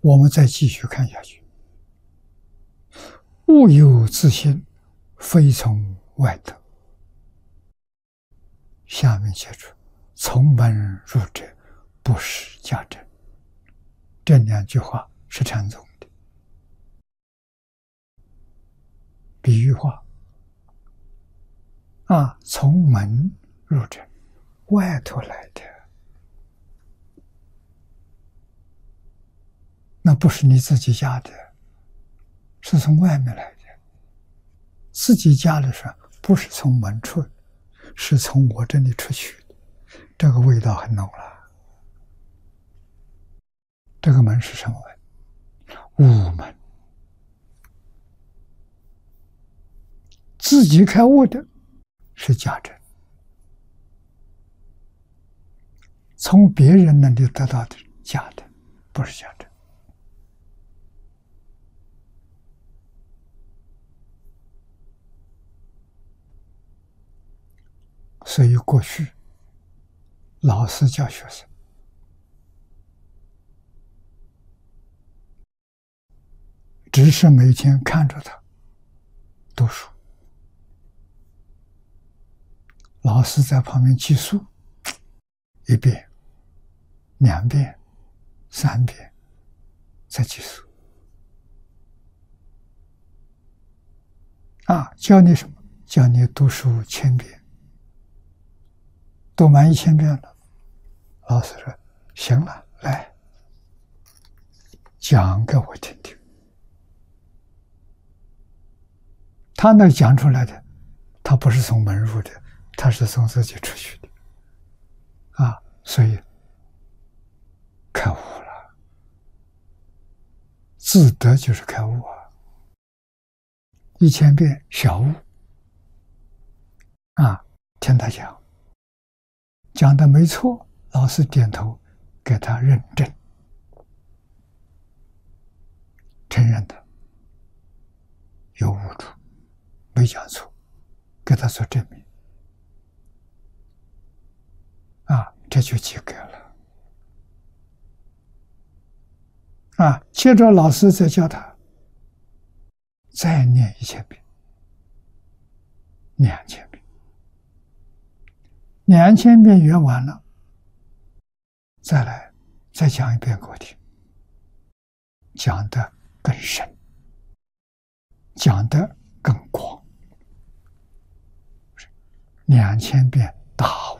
我们再继续看下去。物有自性，非从外得。下面接着，从门入者，不识假真。这两句话是禅宗的比喻话啊，从门入者，外头来的，那不是你自己家的，是从外面来的。自己家的时候，不是从门出，是从我这里出去的，这个味道很浓了。这个门是什么门？悟门。自己开悟的是假真，从别人那里得到的假的，不是假真。所以过去老师教学生，只是每天看着他读书，老师在旁边记述，1遍、2遍、3遍，再记述。教你什么？教你读书1000遍，读满1000遍了。老师说：“行了，来讲给我听听。”他那讲出来的，他不是从门入的，他是从自己出去的，所以开悟了。自得就是开悟啊！1000遍小悟听他讲的没错，老师点头给他认证，承认的有误处，没讲错，给他做证明这就及格了接着老师再教他再念1000遍、2000遍，2000遍圆完了，再来再讲一遍给我听，讲得更深，讲得更广，2000遍大悟。